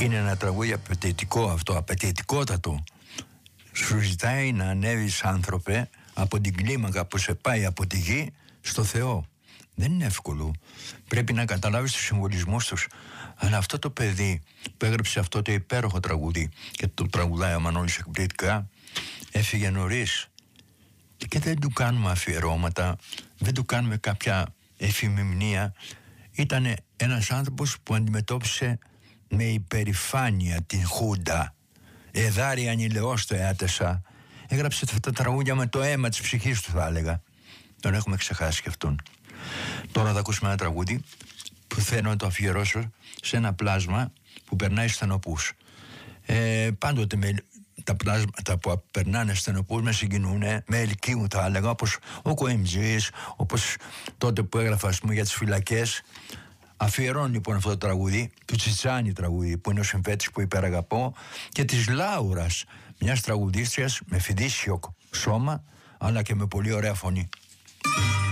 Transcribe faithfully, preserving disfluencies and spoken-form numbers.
Είναι ένα τραγούδι απαιτητικό αυτό, απαιτητικότατο. Σου ζητάει να ανέβεις, άνθρωπε, από την κλίμακα που σε πάει από τη γη στο Θεό. Δεν είναι εύκολο. Πρέπει να καταλάβεις τους συμβολισμούς τους. Αλλά αυτό το παιδί που έγραψε αυτό το υπέροχο τραγούδι και το τραγουδάει ο Μανώλης εκπληκτικά, έφυγε νωρίς. Και δεν του κάνουμε αφιερώματα, δεν του κάνουμε κάποια εφημιμνία. Ήταν ένας άνθρωπος που αντιμετώπισε με υπερηφάνεια την Χούντα. Εδάρι ανηλαιός το έατεσα. Έγραψε αυτά τα τραγούδια με το αίμα της ψυχής του, θα έλεγα. Τον έχουμε ξεχάσει και αυτόν. Τώρα θα ακούσουμε ένα τραγούδι που θέλω να το αφιερώσω σε ένα πλάσμα που περνάει στενοπούς. Ε, πάντοτε με, τα πλάσματα που περνάνε στενοπούς με συγκινούν, με ελκύουν, θα έλεγα, όπως ο Κοεμζής, όπως τότε που έγραφα, ας πούμε, για τις φυλακές. Αφιερώνω λοιπόν αυτό το τραγούδι, του Τσιτσάνι τραγούδι, που είναι ο συμφέτης που υπεραγαπώ, και της Λάουρας, μιας τραγουδίστριας με φιδίσιο σώμα, αλλά και με πολύ ωραία φωνή.